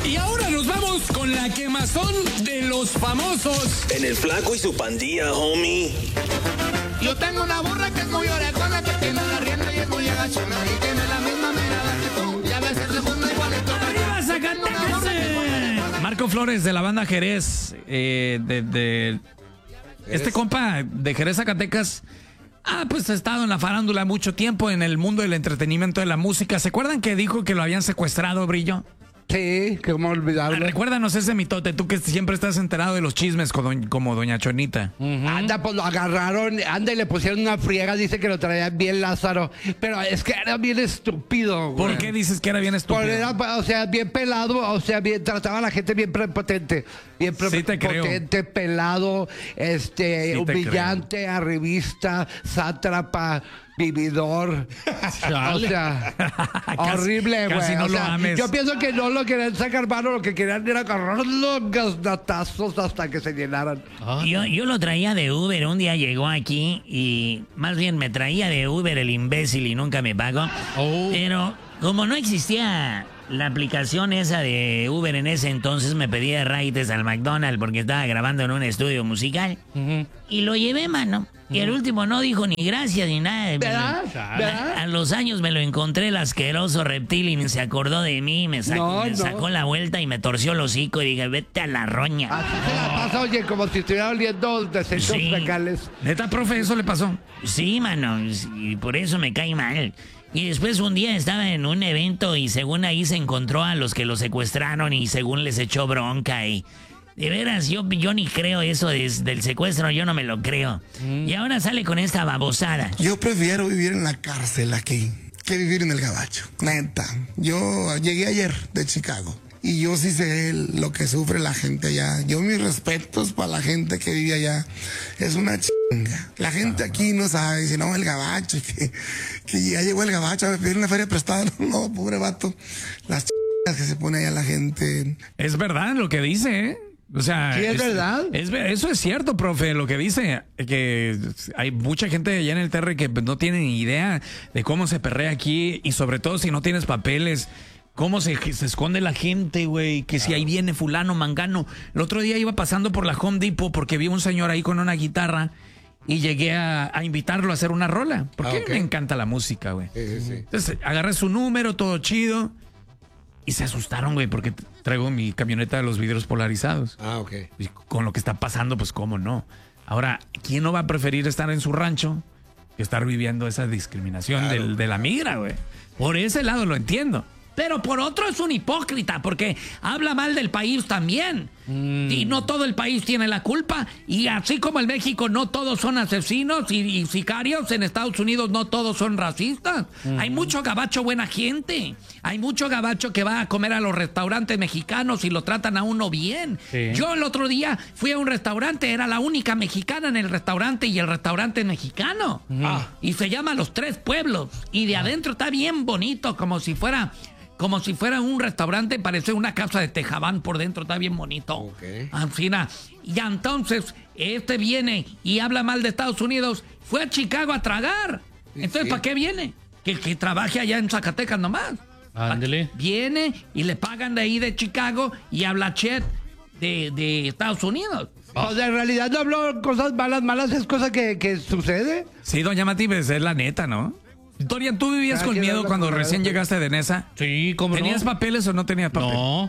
Y ahora nos vamos con la quemazón de los famosos. En el Flaco y su pandilla, homie. Yo tengo una burra que es muy orejona, que tiene la rienda y es muy agachona y tiene la misma mirada que tú. Y a veces se pone igualito. ¡Arriba, Zacatecas! Marco Flores de la banda Jerez, este compa de Jerez, Zacatecas, pues ha estado en la farándula mucho tiempo, en el mundo del entretenimiento de la música. ¿Se acuerdan que dijo que lo habían secuestrado, Brillo? Sí, cómo olvidarlo. Recuérdanos ese mitote, tú que siempre estás enterado de los chismes como doña Chonita. Anda, pues lo agarraron, anda y le pusieron una friega, dice que lo traía bien Lázaro. Pero es que era bien estúpido, güey. ¿Por qué dices que era bien estúpido? Porque era, o sea, bien pelado, o sea, bien, trataba a la gente bien prepotente. Bien Sí te creo. prepotente, pelado, te humillante, arribista, sátrapa, vividor. O sea, horrible, güey. Casi no O sea, lo ames. yo pienso que no lo querían sacar mano, lo que querían era agarrar los gasnatazos hasta que se llenaran. Yo lo traía de Uber, un día llegó aquí y más bien me traía de Uber el imbécil y nunca me pagó. Pero como no existía la aplicación esa de Uber en ese entonces, me pedía rides al McDonald's porque estaba grabando en un estudio musical. Y lo llevé, mano. Y el último no dijo ni gracias ni nada. ¿Verdad? A los años me lo encontré el asqueroso reptil y se acordó de mí, me sacó la vuelta y me torció el hocico y dije, vete a la roña. Así se la pasa, oye, como si estuviera oliendo desechos Sí. fecales. ¿Neta, profe, eso le pasó? Sí, mano, y por eso me cae mal. Y después un día estaba en un evento y según ahí se encontró a los que lo secuestraron y según les echó bronca y... De veras, yo ni creo eso del secuestro, yo no me lo creo. Y ahora sale con esta babosada. Yo prefiero vivir en la cárcel aquí que vivir en el gabacho. Neta. Yo llegué ayer de Chicago y yo sí sé lo que sufre la gente allá. Yo mis respetos para la gente que vive allá. Es una chinga. La gente aquí no sabe si no el gabacho, que ya llegó el gabacho a pedir una feria prestada. No, pobre vato. Las chingas que se pone allá la gente. Es verdad lo que dice, ¿eh? O sea, ¿Sí es verdad? Eso es cierto, profe, lo que dice, que hay mucha gente allá en el TR que no tiene ni idea de cómo se perrea aquí y sobre todo si no tienes papeles, cómo se esconde la gente, güey, que si ahí viene fulano, mangano. El otro día iba pasando por la Home Depot porque vi a un señor ahí con una guitarra y llegué a invitarlo a hacer una rola, porque me encanta la música, güey. Sí. Entonces agarré su número, todo chido. Y se asustaron, güey, porque traigo mi camioneta de los vidrios polarizados. Ok. Y con lo que está pasando, pues cómo no. Ahora, ¿quién no va a preferir estar en su rancho que estar viviendo esa discriminación de la migra, güey? Por ese lado lo entiendo. Pero por otro es un hipócrita, porque habla mal del país también. Y no todo el país tiene la culpa. Y así como en México no todos son asesinos y sicarios, en Estados Unidos no todos son racistas. Hay mucho gabacho buena gente. Hay mucho gabacho que va a comer a los restaurantes mexicanos y lo tratan a uno bien. Sí. Yo el otro día fui a un restaurante, era la única mexicana en el restaurante y el restaurante es mexicano. Y se llama Los Tres Pueblos. Y de adentro está bien bonito, como si fuera un restaurante, parece una casa de Tejabán por dentro, está bien bonito. Ancina. Y entonces, este viene y habla mal de Estados Unidos, fue a Chicago a tragar. Entonces, ¿para qué viene? Que trabaje allá en Zacatecas nomás. Ándele. Viene y le pagan de ahí de Chicago y habla chet de Estados Unidos. O sea, en realidad no hablo cosas malas, es cosa que sucede. Sí, doña Mati, pues, es la neta, ¿no? Dorian, ¿tú vivías con miedo cuando recién llegaste de Nesa? Sí, ¿cómo no? ¿Tenías papeles o no tenías papeles? No.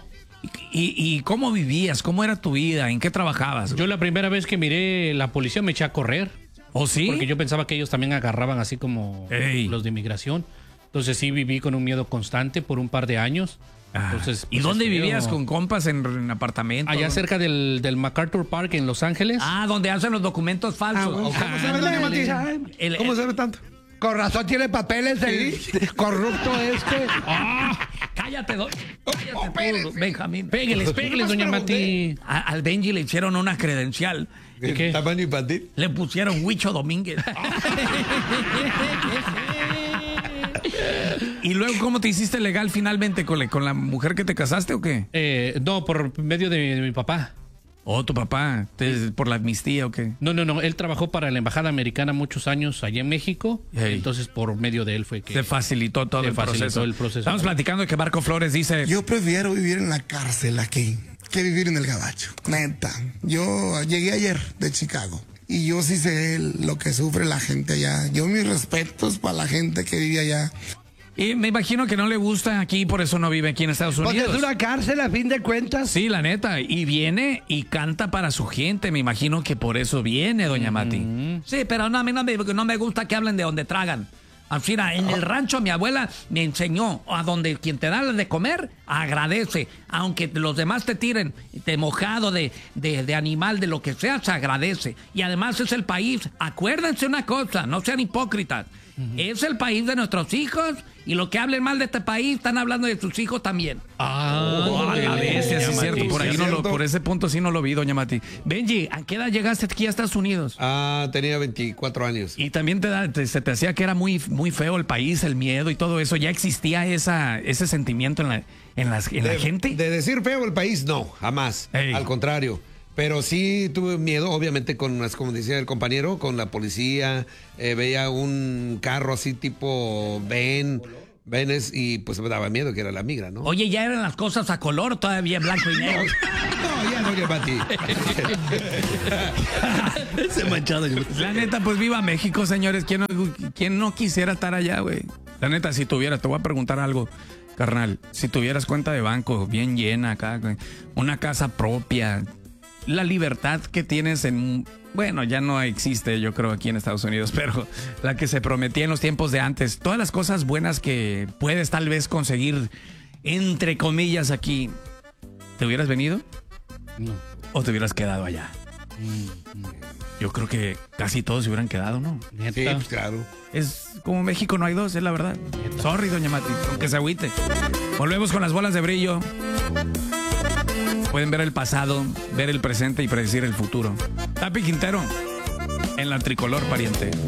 ¿Y cómo vivías? ¿Cómo era tu vida? ¿En qué trabajabas? Yo la primera vez que miré la policía me eché a correr. ¿Oh, sí? Porque yo pensaba que ellos también agarraban así como los de inmigración. Entonces sí viví con un miedo constante por un par de años. Entonces, ¿Y pues, dónde vivías? ¿Con compas en apartamentos? Allá cerca del MacArthur Park en Los Ángeles. Donde hacen los documentos falsos. ¿Cómo sabe, doña Mati? ¿Cómo sabe tanto? Con razón tiene papeles el corrupto este. Cállate, Benjamín. Pégueles, doña Mati. Al Benji le hicieron una credencial. ¿De qué? ¿Tamaño infantil? Le pusieron Huicho Domínguez. ¿Y luego cómo te hiciste legal finalmente con la mujer que te casaste o qué? No, por medio de mi papá. Oh, tu papá, ¿por la amnistía o qué? No, él trabajó para la Embajada Americana muchos años allá en México, entonces por medio de él fue que... Se facilitó todo el proceso. Estamos platicando de que Marco Flores dice... Yo prefiero vivir en la cárcel aquí que vivir en el gabacho, neta. Yo llegué ayer de Chicago y yo sí sé lo que sufre la gente allá. Yo mis respetos para la gente que vive allá. Y me imagino que no le gusta aquí, por eso no vive aquí en Estados Unidos. Porque es una cárcel a fin de cuentas. Sí, la neta. Y viene y canta para su gente. Me imagino que por eso viene, doña Mati. Sí, pero no, a mí no me gusta que hablen de donde tragan. Al final, en el rancho mi abuela me enseñó a donde quien te da de comer, agradece. Aunque los demás te tiren de mojado, de animal, de lo que sea, se agradece. Y además es el país. Acuérdense una cosa, no sean hipócritas. Es el país de nuestros hijos y lo que hablen mal de este país están hablando de sus hijos también. A veces, sí es cierto. Por ahí por ese punto sí no lo vi, doña Mati. Benji, ¿a qué edad llegaste aquí a Estados Unidos? Tenía 24 años. Y también se te hacía que era muy, muy feo el país, el miedo y todo eso. ¿Ya existía ese sentimiento en la gente? De decir feo el país, no, jamás. Al contrario. Pero sí tuve miedo, obviamente, como decía el compañero, con la policía. Veía un carro así tipo Benes y pues me daba miedo que era la migra, ¿no? Oye, ¿ya eran las cosas a color todavía blanco y negro? No, ya no, ya Mati. Ese manchado. La neta, pues viva México, señores. ¿Quién no quisiera estar allá, güey? La neta, si tuvieras, te voy a preguntar algo, carnal. Si tuvieras cuenta de banco bien llena acá, una casa propia, la libertad que tienes bueno, ya no existe, yo creo, aquí en Estados Unidos, pero la que se prometía en los tiempos de antes, todas las cosas buenas que puedes tal vez conseguir, entre comillas, aquí, ¿te hubieras venido? No. ¿O te hubieras quedado allá? Yo creo que casi todos se hubieran quedado, ¿no? Sí, pues claro. Es como México no hay dos, es la verdad. Sorry, doña Mati, aunque se agüite. Volvemos con las bolas de brillo. Pueden ver el pasado, ver el presente y predecir el futuro. Tapi Quintero, en la tricolor, pariente.